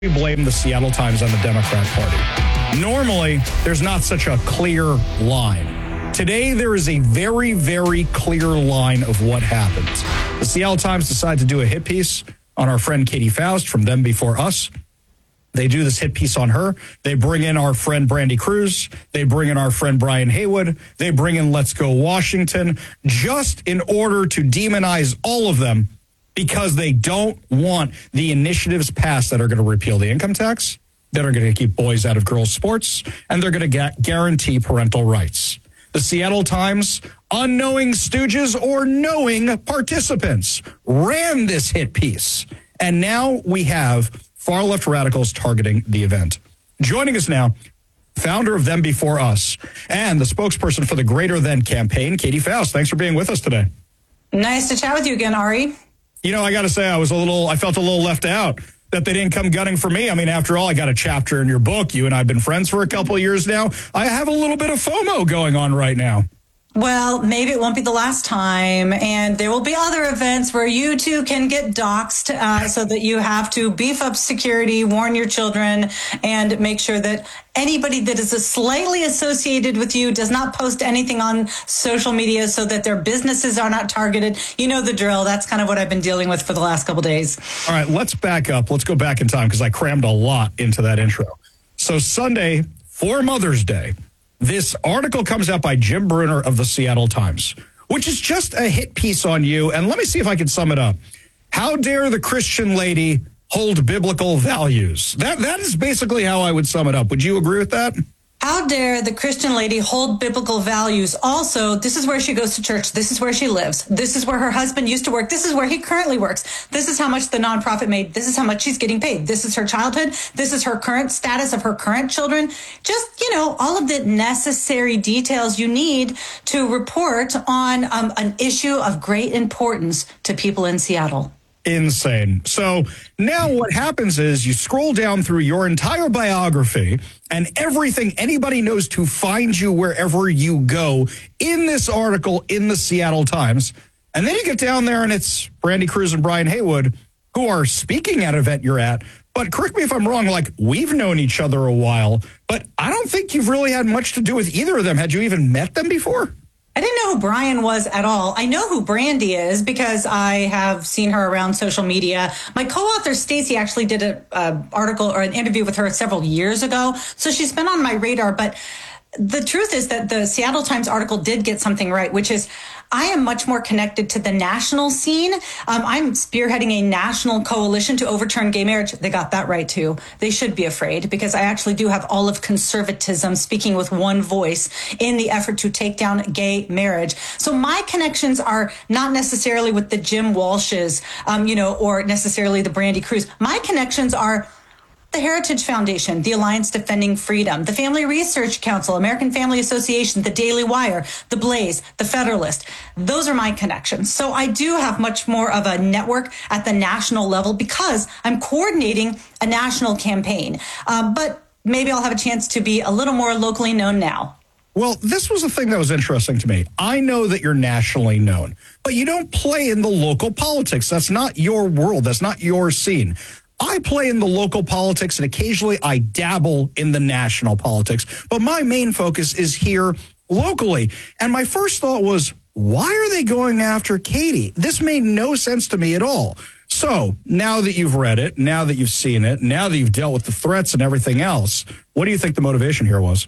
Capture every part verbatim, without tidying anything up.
We blame the Seattle Times on the Democrat Party. Normally, there's not such a clear line. Today, there is a very, very clear line of what happens. The Seattle Times decide to do a hit piece on our friend Katie Faust from Them Before Us. They do this hit piece on her. They bring in our friend Brandy Cruz. They bring in our friend Brian Haywood. They bring in Let's Go Washington, just in order to demonize all of them because they don't want the initiatives passed that are going to repeal the income tax, that are going to keep boys out of girls' sports, and they're going to get guarantee parental rights. The Seattle Times, unknowing stooges or knowing participants, ran this hit piece. And now we have far-left radicals targeting the event. Joining us now, founder of Them Before Us and the spokesperson for the Greater Than campaign, Katie Faust. Thanks for being with us today. Nice to chat with you again, Ari. You know, I got to say, I was a little, I felt a little left out that they didn't come gunning for me. I mean, after all, I got a chapter in your book. You and I have been friends for a couple of years now. I have a little bit of FOMO going on right now. Well, maybe it won't be the last time, and there will be other events where you too can get doxxed, uh, so that you have to beef up security, warn your children, and make sure that anybody that is slightly associated with you does not post anything on social media so that their businesses are not targeted. You know the drill. That's kind of what I've been dealing with for the last couple days. All right, let's back up. Let's go back in time because I crammed a lot into that intro. So Sunday, for Mother's Day, this article comes out by Jim Brunner of the Seattle Times, which is just a hit piece on you. And let me see if I can sum it up. How dare the Christian lady hold biblical values? That That is basically how I would sum it up. Would you agree with that? How dare the Christian lady hold biblical values? Also, this is where she goes to church. This is where she lives. This is where her husband used to work. This is where he currently works. This is how much the nonprofit made. This is how much she's getting paid. This is her childhood. This is her current status of her current children. Just, you know, all of the necessary details you need to report on um, an issue of great importance to people in Seattle. Insane. So now what happens is you scroll down through your entire biography and everything anybody knows to find you wherever you go in this article in the Seattle Times. And then you get down there and it's Brandy Cruz and Brian Haywood who are speaking at an event you're at. But correct me if I'm wrong, like we've known each other a while, but I don't think you've really had much to do with either of them. Had you even met them before? I didn't know who Brian was at all. I know who Brandy is because I have seen her around social media. My co-author Stacy actually did an uh, article or an interview with her several years ago, so she's been on my radar. But the truth is that the Seattle Times article did get something right, which is I am much more connected to the national scene. Um, I'm spearheading a national coalition to overturn gay marriage. They got that right, too. They should be afraid because I actually do have all of conservatism speaking with one voice in the effort to take down gay marriage. So my connections are not necessarily with the Jim Walshes, um, you know, or necessarily the Brandy Cruz. My connections are the Heritage Foundation, the Alliance Defending Freedom, the Family Research Council, American Family Association, the Daily Wire, the Blaze, the Federalist. Those are my connections. So I do have much more of a network at the national level because I'm coordinating a national campaign. Um, but maybe I'll have a chance to be a little more locally known now. Well, this was the thing that was interesting to me. I know that you're nationally known, but you don't play in the local politics. That's not your world. That's not your scene. I play in the local politics and occasionally I dabble in the national politics, but my main focus is here locally. And my first thought was, why are they going after Katie? This made no sense to me at all. So now that you've read it, now that you've seen it, now that you've dealt with the threats and everything else, what do you think the motivation here was?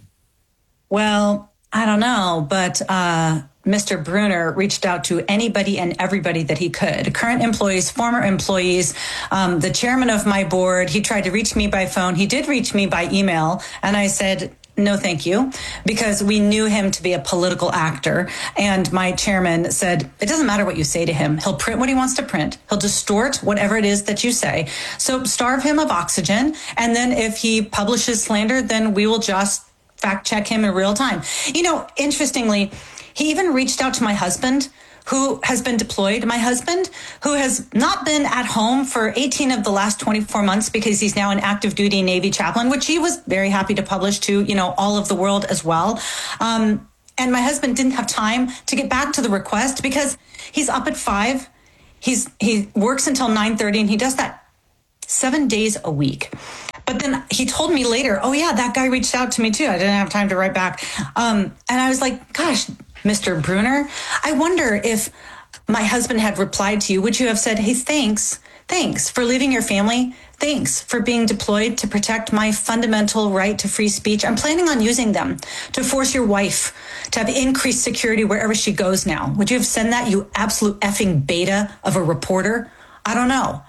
Well, I don't know, but uh, Mister Brunner reached out to anybody and everybody that he could. Current employees, former employees, um, the chairman of my board. He tried to reach me by phone. He did reach me by email. And I said, no, thank you, because we knew him to be a political actor. And my chairman said, it doesn't matter what you say to him. He'll print what he wants to print. He'll distort whatever it is that you say. So starve him of oxygen. And then if he publishes slander, then we will just fact check him in real time. You know, interestingly, he even reached out to my husband, who has been deployed, my husband, who has not been at home for eighteen of the last twenty-four months because he's now an active duty Navy chaplain, which he was very happy to publish to, you know, all of the world as well. Um, and my husband didn't have time to get back to the request because he's up at five. He's he works until nine thirty and he does that seven days a week. But then he told me later, oh, yeah, that guy reached out to me, too. I didn't have time to write back. Um, and I was like, gosh, Mister Brunner, I wonder if my husband had replied to you, would you have said, hey, thanks, thanks for leaving your family. Thanks for being deployed to protect my fundamental right to free speech. I'm planning on using them to force your wife to have increased security wherever she goes now. Would you have said that, you absolute effing beta of a reporter? I don't know.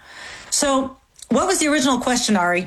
So what was the original question, Ari?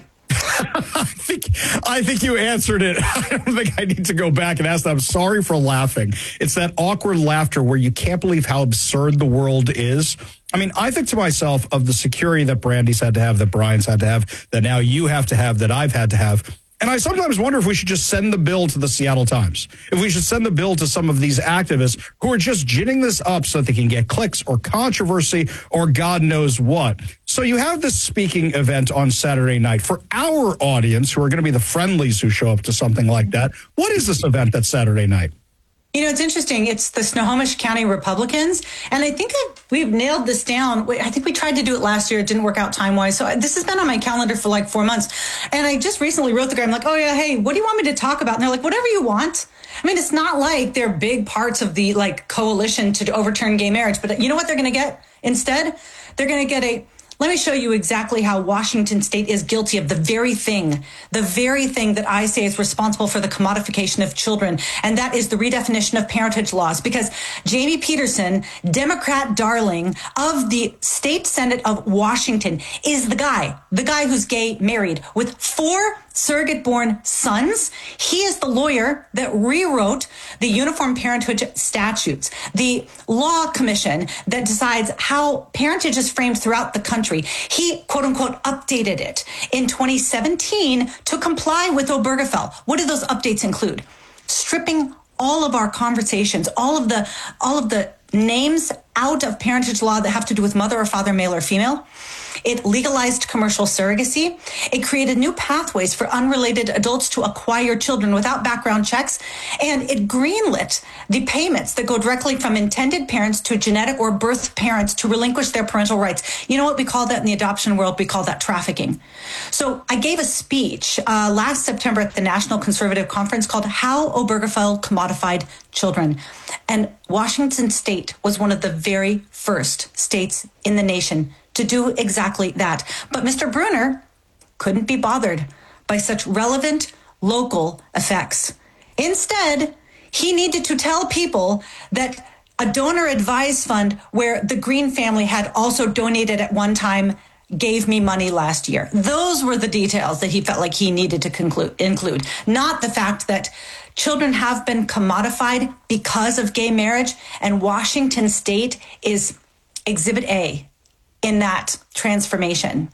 I think I think you answered it. I don't think I need to go back and ask that. I'm sorry for laughing. It's that awkward laughter where you can't believe how absurd the world is. I mean, I think to myself of the security that Brandy's had to have, that Brian's had to have, that now you have to have, that I've had to have. And I sometimes wonder if we should just send the bill to the Seattle Times, if we should send the bill to some of these activists who are just ginning this up so that they can get clicks or controversy or God knows what. So you have this speaking event on Saturday night. For our audience, who are going to be the friendlies who show up to something like that, what is this event that's Saturday night? You know, it's interesting. It's the Snohomish County Republicans. And I think I've, we've nailed this down. I think we tried to do it last year. It didn't work out time-wise. So this has been on my calendar for like four months. And I just recently wrote the guy. I'm like, oh, yeah, hey, what do you want me to talk about? And they're like, whatever you want. I mean, it's not like they're big parts of the like coalition to overturn gay marriage. But you know what they're going to get instead? They're going to get a... Let me show you exactly how Washington State is guilty of the very thing, the very thing that I say is responsible for the commodification of children. And that is the redefinition of parentage laws. Because Jamie Peterson, Democrat darling of the state Senate of Washington, is the guy, the guy who's gay married with four surrogate born sons. He is the lawyer that rewrote the Uniform Parenthood statutes, the law commission that decides how parentage is framed throughout the country. He, quote unquote, updated it in twenty seventeen to comply with Obergefell. What do those updates include? Stripping all of our conversations, all of the, all of the names out of parentage law that have to do with mother or father, male or female. It legalized commercial surrogacy. It created new pathways for unrelated adults to acquire children without background checks. And it greenlit the payments that go directly from intended parents to genetic or birth parents to relinquish their parental rights. You know what we call that in the adoption world? We call that trafficking. So I gave a speech uh, last September at the National Conservative Conference called How Obergefell Commodified Children. And Washington State was one of the very first states in the nation to do exactly that. But Mister Brunner couldn't be bothered by such relevant local effects. Instead, he needed to tell people that a donor advised fund where the Green family had also donated at one time gave me money last year. Those were the details that he felt like he needed to conclude, include, not the fact that children have been commodified because of gay marriage, and Washington State is Exhibit A in that transformation.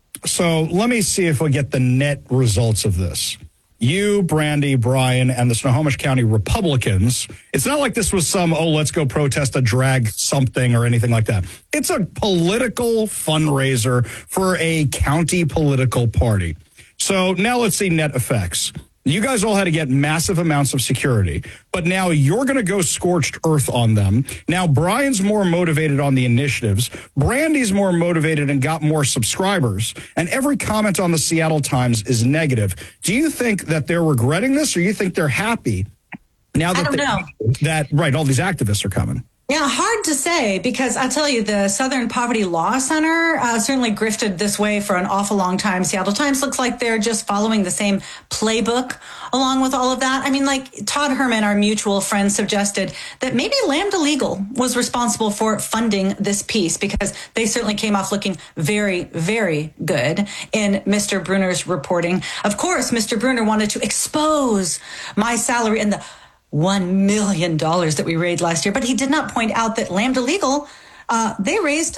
So let me see if we get the net results of this. You, Brandy, Brian, and the Snohomish County Republicans, it's not like this was some, oh, let's go protest a drag something or anything like that. It's a political fundraiser for a county political party. So now let's see net effects. You guys all had to get massive amounts of security, but now you're going to go scorched earth on them. Now Brian's more motivated on the initiatives. Brandy's more motivated and got more subscribers. And every comment on the Seattle Times is negative. Do you think that they're regretting this, or you think they're happy now that, I don't they, know. that right, all these activists are coming? Yeah, hard to say, because I'll tell you, the Southern Poverty Law Center uh, certainly grifted this way for an awful long time. Seattle Times looks like they're just following the same playbook along with all of that. I mean, like Todd Herman, our mutual friend, suggested that maybe Lambda Legal was responsible for funding this piece, because they certainly came off looking very, very good in Mister Brunner's reporting. Of course, Mister Brunner wanted to expose my salary and the one million dollars that we raised last year. But he did not point out that Lambda Legal, uh, they raised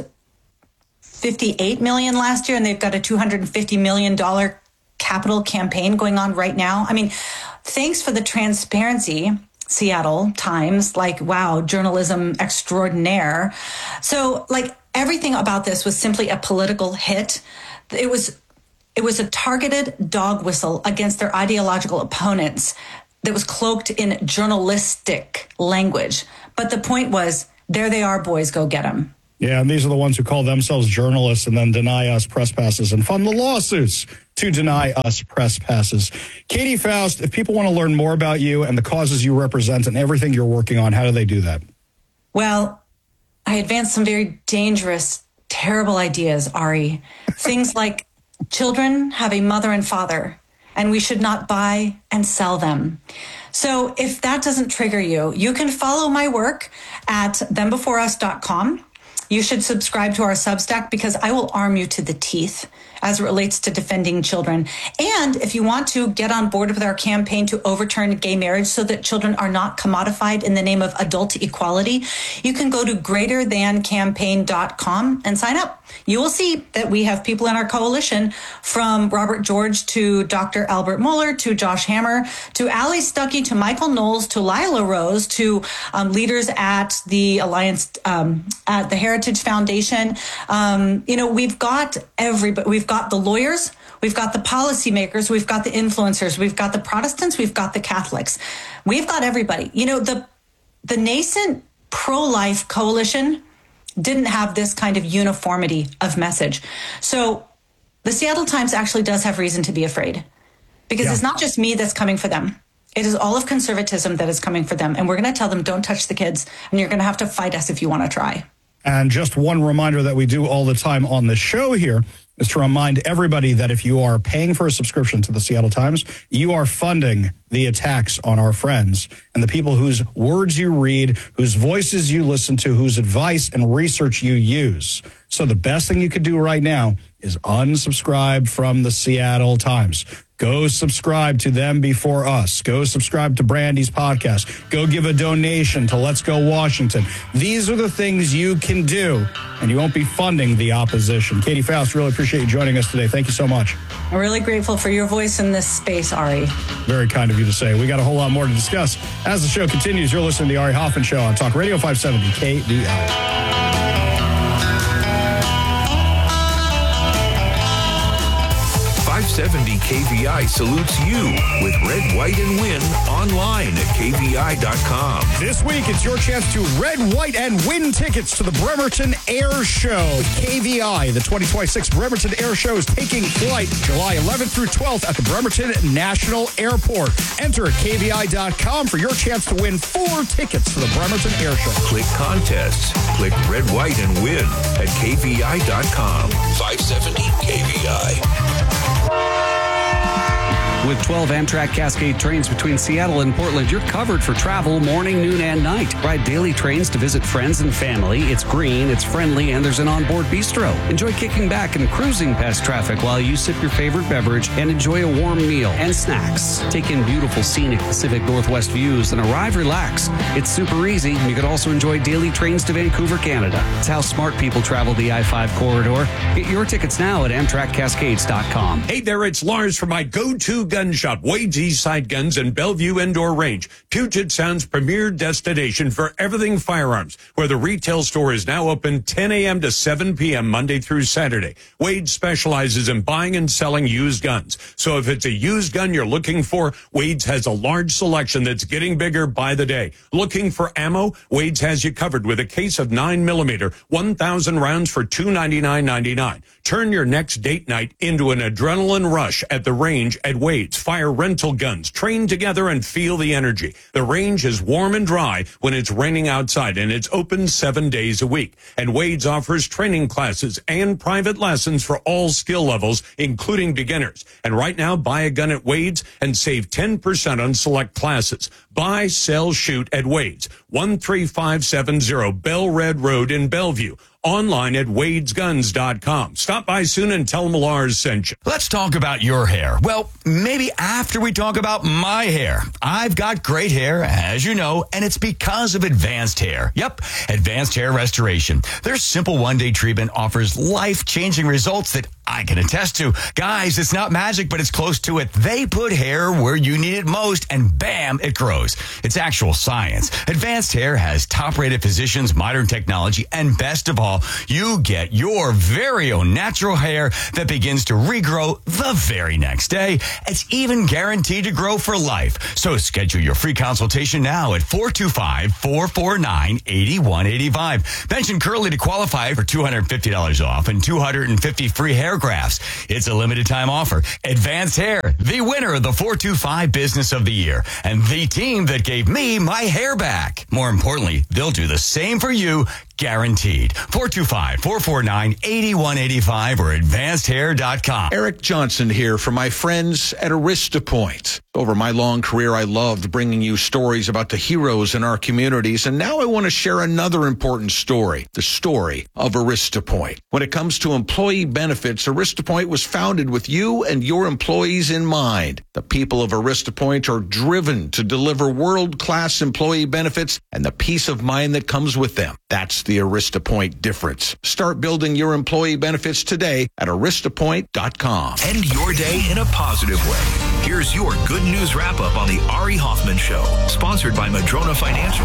fifty-eight million dollars last year, and they've got a two hundred fifty million dollars capital campaign going on right now. I mean, thanks for the transparency, Seattle Times. Like, wow, journalism extraordinaire. So, like, everything about this was simply a political hit. It was, it was a targeted dog whistle against their ideological opponents that was cloaked in journalistic language. But the point was, there they are, boys, go get them. Yeah, and these are the ones who call themselves journalists and then deny us press passes and fund the lawsuits to deny us press passes. Katie Faust, if people want to learn more about you and the causes you represent and everything you're working on, how do they do that? Well, I advance some very dangerous, terrible ideas, Ari. Things like children have a mother and father, and we should not buy and sell them. So if that doesn't trigger you, you can follow my work at them before us dot com. You should subscribe to our Substack because I will arm you to the teeth as it relates to defending children. And if you want to get on board with our campaign to overturn gay marriage so that children are not commodified in the name of adult equality, you can go to greater than campaign dot com and sign up. You will see that we have people in our coalition from Robert George to Doctor Albert Mueller to Josh Hammer to Ali Stuckey to Michael Knowles to Lila Rose to um, leaders at the Alliance, um, at the Heritage Foundation. Um, you know, we've got everybody. We've got the lawyers, we've got the policymakers, we've got the influencers, we've got the Protestants, we've got the Catholics. We've got everybody. You know, the the nascent pro-life coalition didn't have this kind of uniformity of message. So the Seattle Times actually does have reason to be afraid because yeah. It's not just me that's coming for them. It is all of conservatism that is coming for them. And we're going to tell them, don't touch the kids. And you're going to have to fight us if you want to try. And just one reminder that we do all the time on the show here is to remind everybody that if you are paying for a subscription to the Seattle Times, you are funding the attacks on our friends and the people whose words you read, whose voices you listen to, whose advice and research you use. So the best thing you could do right now is unsubscribe from the Seattle Times. Go subscribe to Them Before Us. Go subscribe to Brandy's podcast. Go give a donation to Let's Go Washington. These are the things you can do, and you won't be funding the opposition. Katie Faust, really appreciate you joining us today. Thank you so much. I'm really grateful for your voice in this space, Ari. Very kind of you to say. We got a whole lot more to discuss. As the show continues, you're listening to the Ari Hoffman Show on Talk Radio five seventy K V I. five seventy K V I salutes you with Red, White, and Win online at K V I dot com. This week, it's your chance to Red, White, and Win tickets to the Bremerton Air Show. K V I, the twenty twenty-six Bremerton Air Show, is taking flight July eleventh through twelfth at the Bremerton National Airport. Enter at K V I dot com for your chance to win four tickets to the Bremerton Air Show. Click contests. Click Red, White, and Win at K V I dot com. five seventy K V I. With twelve Amtrak Cascade trains between Seattle and Portland, you're covered for travel morning, noon, and night. Ride daily trains to visit friends and family. It's green, it's friendly, and there's an onboard bistro. Enjoy kicking back and cruising past traffic while you sip your favorite beverage and enjoy a warm meal and snacks. Take in beautiful scenic Pacific Northwest views and arrive relaxed. It's super easy. You can also enjoy daily trains to Vancouver, Canada. It's how smart people travel the I five corridor. Get your tickets now at Amtrak Cascades dot com. Hey there, it's Lars from my go-to gun shop, Wade's Eastside Guns and Bellevue Indoor Range, Puget Sound's premier destination for everything firearms, where the retail store is now open ten a.m. to seven p.m. Monday through Saturday. Wade specializes in buying and selling used guns. So if it's a used gun you're looking for, Wade's has a large selection that's getting bigger by the day. Looking for ammo? Wade's has you covered with a case of nine millimeter, one thousand rounds for two hundred ninety-nine ninety-nine. Turn your next date night into an adrenaline rush at the range at Wade's. Fire rental guns. Train together and feel the energy. The range is warm and dry when it's raining outside, and it's open seven days a week. And Wade's offers training classes and private lessons for all skill levels, including beginners. And right now, buy a gun at Wade's and save ten percent on select classes. Buy, sell, shoot at Wade's. one three five seven zero Bell Red Road in Bellevue. Online at Wades Guns dot com. Stop by soon and tell them Lars sent you. Let's talk about your hair. Well, maybe after we talk about my hair. I've got great hair, as you know, and it's because of Advanced Hair. Yep, Advanced Hair Restoration. Their simple one-day treatment offers life-changing results that I can attest to. Guys, it's not magic, but it's close to it. They put hair where you need it most, and bam, it grows. It's actual science. Advanced Hair has top-rated physicians, modern technology, and best of all, you get your very own natural hair that begins to regrow the very next day. It's even guaranteed to grow for life. So schedule your free consultation now at four two five, four four nine, eight one eight five. Mention Curly to qualify for two hundred fifty dollars off and two hundred fifty free hair grafts. It's a limited time offer. Advanced Hair, the winner of the four two five Business of the Year, and the team that gave me my hair back. More importantly, they'll do the same for you, guaranteed. four two five, four four nine, eight one eight five or advanced hair dot com. Eric Johnson here from my friends at AristaPoint. Over my long career, I loved bringing you stories about the heroes in our communities, and now I want to share another important story, the story of AristaPoint. When it comes to employee benefits, AristaPoint was founded with you and your employees in mind. The people of AristaPoint are driven to deliver world-class employee benefits and the peace of mind that comes with them. That's the AristaPoint difference. Start building your employee benefits today at arista point dot com. End your day in a positive way. Here's your good news wrap-up on the Ari Hoffman Show, sponsored by Madrona Financial.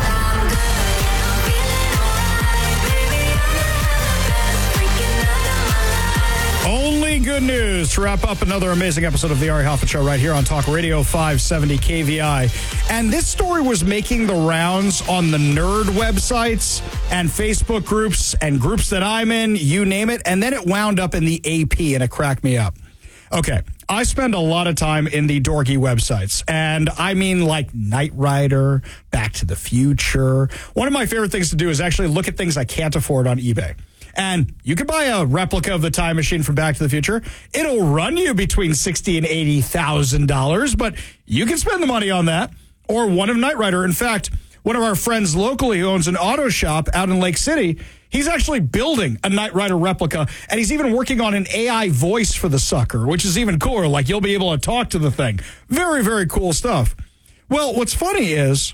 Only good news to wrap up another amazing episode of the Ari Hoffman Show right here on Talk Radio five seventy K V I. And this story was making the rounds on the nerd websites and Facebook groups and groups that I'm in, you name it. And then it wound up in the A P and it cracked me up. Okay, I spend a lot of time in the dorky websites, and I mean like Knight Rider, Back to the Future. One of my favorite things to do is actually look at things I can't afford on eBay. And you can buy a replica of the time machine from Back to the Future. It'll run you between sixty thousand dollars and eighty thousand dollars, but you can spend the money on that. Or one of Knight Rider. In fact, one of our friends locally who owns an auto shop out in Lake City, he's actually building a Knight Rider replica, and he's even working on an A I voice for the sucker, which is even cooler. Like, you'll be able to talk to the thing. Very, very cool stuff. Well, what's funny is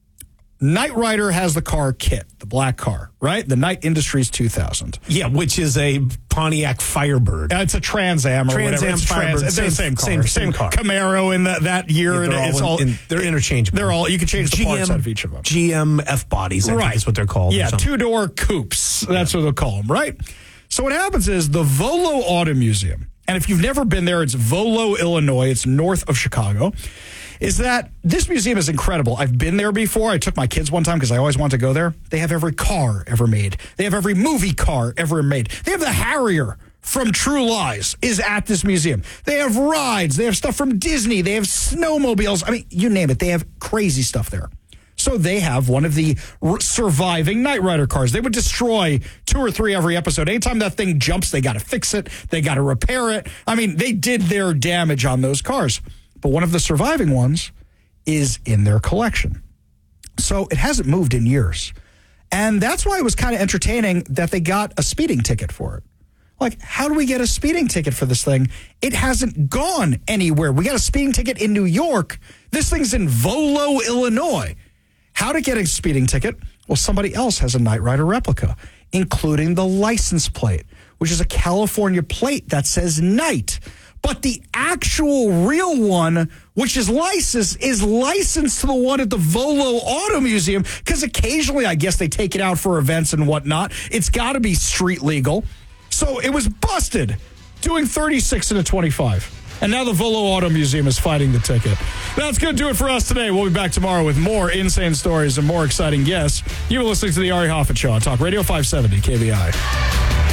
Knight Rider has the car Kit, the black car, right? The Knight Industries two thousand. Yeah, which is a Pontiac Firebird. Uh, it's a Trans Am or Trans whatever. Am It's Firebird. Trans, it's Same, the same car. same, Same, same car. Camaro in the, that year. Yeah, and it's all all in, they're interchangeable. They're all, you can change the G M, parts out of each of them. G M F bodies, I right. think is what they're called. Yeah, two-door coupes. That's yeah. what they'll call them, right? So what happens is the Volo Auto Museum, and if you've never been there, it's Volo, Illinois. It's north of Chicago. Is that this museum is incredible. I've been there before. I took my kids one time because I always wanted to go there. They have every car ever made. They have every movie car ever made. They have the Harrier from True Lies is at this museum. They have rides. They have stuff from Disney. They have snowmobiles. I mean, you name it. They have crazy stuff there. So they have one of the r- surviving Knight Rider cars. They would destroy two or three every episode. Anytime that thing jumps, they got to fix it. They got to repair it. I mean, they did their damage on those cars. But one of the surviving ones is in their collection. So it hasn't moved in years. And that's why it was kind of entertaining that they got a speeding ticket for it. Like, how do we get a speeding ticket for this thing? It hasn't gone anywhere. We got a speeding ticket in New York. This thing's in Volo, Illinois. How to get a speeding ticket? Well, somebody else has a Knight Rider replica, including the license plate, which is a California plate that says Knight. But the actual real one, which is licensed, is licensed to the one at the Volo Auto Museum, because occasionally, I guess, they take it out for events and whatnot. It's got to be street legal. So it was busted, doing thirty-six and a twenty-five. And now the Volo Auto Museum is fighting the ticket. That's going to do it for us today. We'll be back tomorrow with more insane stories and more exciting guests. You're listening to the Ari Hoffman Show on Talk Radio five seventy K V I.